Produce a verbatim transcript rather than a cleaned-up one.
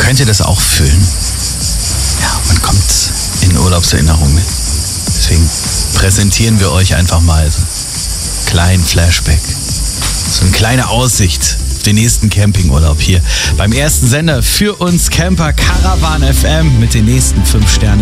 Könnt ihr das auch fühlen? Ja, man kommt in Urlaubserinnerungen. Deswegen präsentieren wir euch einfach mal so einen kleinen Flashback. So eine kleine Aussicht auf den nächsten Campingurlaub hier beim ersten Sender für uns Camper, Caravan F M mit den nächsten fünf Sterne